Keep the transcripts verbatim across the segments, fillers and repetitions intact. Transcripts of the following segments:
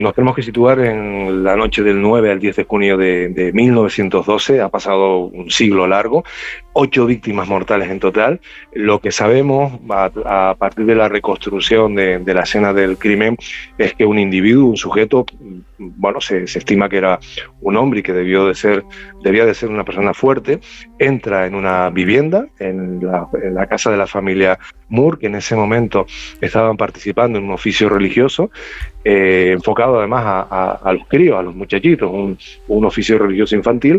Nos tenemos que situar en la noche del nueve al diez de junio de, de mil novecientos doce, ha pasado un siglo largo, ocho víctimas mortales en total. Lo que sabemos a, a partir de la reconstrucción de, de la escena del crimen es que un individuo, un sujeto, bueno, se, se estima que era un hombre y que debió de ser, debía de ser una persona fuerte, entra en una vivienda, en la, en la casa de la familia Moore, que en ese momento estaban participando en un oficio religioso, eh, enfocado además a, a, a los críos, a los muchachitos, un, un oficio religioso infantil,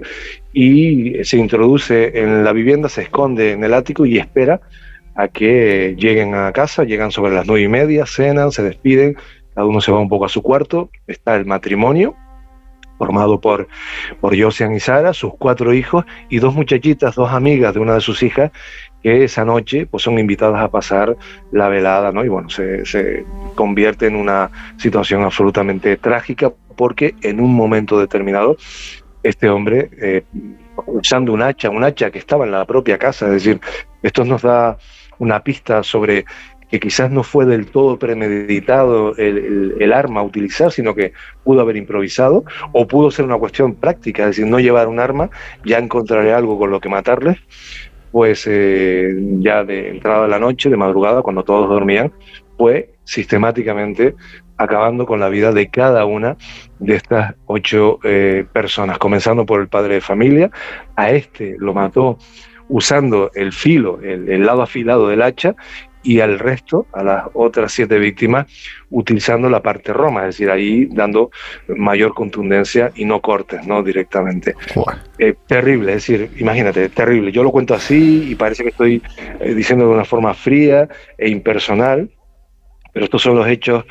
y se introduce en la vivienda, se esconde en el ático y espera a que lleguen a casa. Llegan sobre las nueve y media, cenan, se despiden, cada uno se va un poco a su cuarto. Está el matrimonio formado por, por Josiane y Sara, sus cuatro hijos y dos muchachitas, dos amigas de una de sus hijas, que esa noche pues son invitadas a pasar la velada, ¿no? Y bueno, se, se convierte en una situación absolutamente trágica, porque en un momento determinado este hombre, eh, usando un hacha, un hacha que estaba en la propia casa, es decir, esto nos da una pista sobre que quizás no fue del todo premeditado el, el, el arma a utilizar, sino que pudo haber improvisado, o pudo ser una cuestión práctica, es decir, no llevar un arma, ya encontraré algo con lo que matarles. Pues eh, ya de entrada de la noche, de madrugada, cuando todos dormían, fue sistemáticamente acabando con la vida de cada una de estas ocho eh, personas, comenzando por el padre de familia. A este lo mató usando el filo, el, el lado afilado del hacha, y al resto, a las otras siete víctimas, utilizando la parte roma, es decir, ahí dando mayor contundencia y no cortes, ¿no? Directamente. Eh, terrible, es decir, imagínate, terrible. Yo lo cuento así y parece que estoy eh, diciendo de una forma fría e impersonal, pero estos son los hechos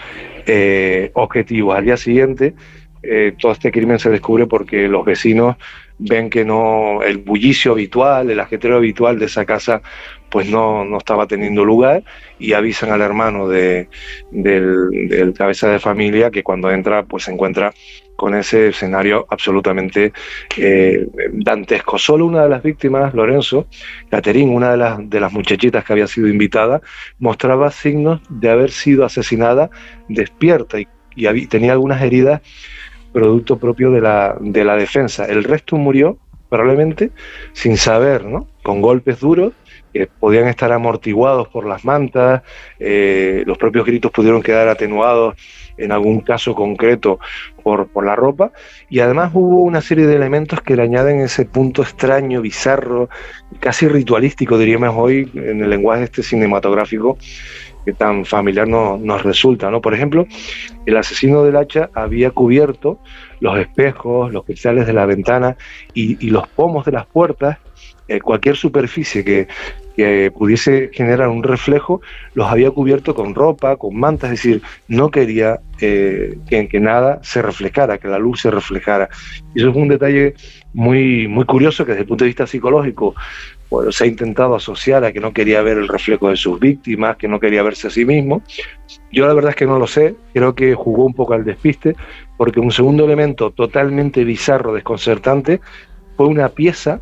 eh, objetivos. Al día siguiente, eh, todo este crimen se descubre porque los vecinos ven que no, el bullicio habitual, el ajetreo habitual de esa casa, pues no, no estaba teniendo lugar, y avisan al hermano de, del, del cabeza de familia que cuando entra pues se encuentra con ese escenario absolutamente eh, dantesco. Solo una de las víctimas, Lorenzo, Catherine, una de las, de las muchachitas que había sido invitada, mostraba signos de haber sido asesinada despierta y, y había, tenía algunas heridas producto propio de la, de la defensa. El resto murió probablemente sin saber, ¿no? Con golpes duros que podían estar amortiguados por las mantas, eh, los propios gritos pudieron quedar atenuados en algún caso concreto por, por la ropa, y además hubo una serie de elementos que le añaden ese punto extraño, bizarro, casi ritualístico, diríamos hoy, en el lenguaje este cinematográfico que tan familiar no, nos resulta, ¿no? Por ejemplo, el asesino del hacha había cubierto los espejos, los cristales de la ventana y, y los pomos de las puertas, eh, cualquier superficie que, que pudiese generar un reflejo, los había cubierto con ropa, con mantas, es decir, no quería eh, que, que nada se reflejara, que la luz se reflejara. Y eso es un detalle muy, muy curioso que desde el punto de vista psicológico, bueno, se ha intentado asociar a que no quería ver el reflejo de sus víctimas, que no quería verse a sí mismo. Yo la verdad es que no lo sé, creo que jugó un poco al despiste, porque un segundo elemento totalmente bizarro, desconcertante, fue una pieza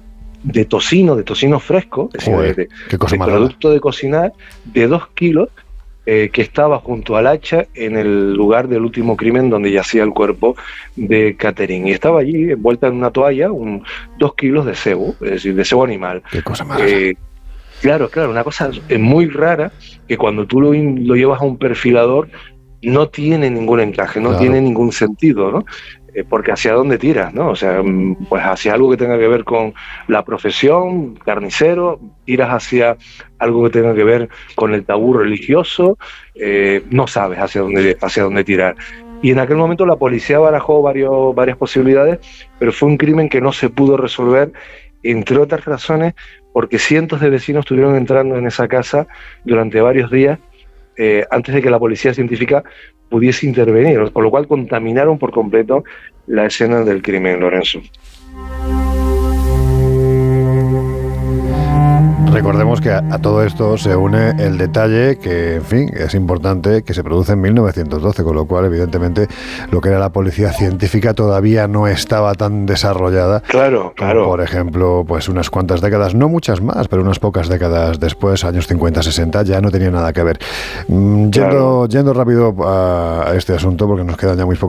de tocino, de tocino fresco, es Joder, decir, de, qué cosa de más producto rara. de cocinar, de dos kilos, eh, que estaba junto al hacha en el lugar del último crimen donde yacía el cuerpo de Catherine. Y estaba allí envuelta en una toalla, un, dos kilos de cebo, es decir, de cebo animal. Qué cosa más Eh, claro, claro, una cosa muy rara que cuando tú lo, lo llevas a un perfilador no tiene ningún encaje, no Claro. tiene ningún sentido, ¿no? Eh, porque hacia dónde tiras, ¿no? O sea, pues hacia algo que tenga que ver con la profesión, carnicero, tiras hacia algo que tenga que ver con el tabú religioso, eh, no sabes hacia dónde, hacia dónde tirar. Y en aquel momento la policía barajó varios, varias posibilidades, pero fue un crimen que no se pudo resolver, entre otras razones, porque cientos de vecinos estuvieron entrando en esa casa durante varios días, Eh, antes de que la policía científica pudiese intervenir, con lo cual contaminaron por completo la escena del crimen, Lorenzo. recordemos que a, a todo esto se une el detalle que, en fin, es importante, que se produce en mil novecientos doce, con lo cual, evidentemente, lo que era la policía científica todavía no estaba tan desarrollada. Claro, claro. Como, por ejemplo, pues unas cuantas décadas, no muchas más, pero unas pocas décadas después, años cincuenta, sesenta, ya no tenía nada que ver. Mm, yendo, Claro. yendo rápido a, a este asunto, porque nos quedan ya muy pocos